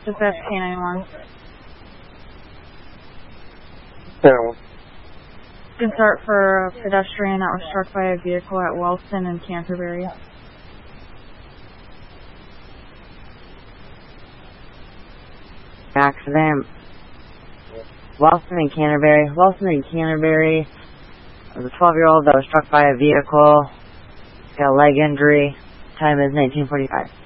Dispatch K91. K91. Can start for a pedestrian that was struck by a vehicle at Wellston and Canterbury. Accident. Wellston and Canterbury. Wellston and Canterbury. There's a 12-year-old that was struck by a vehicle. Got a leg injury. Time is 19:45.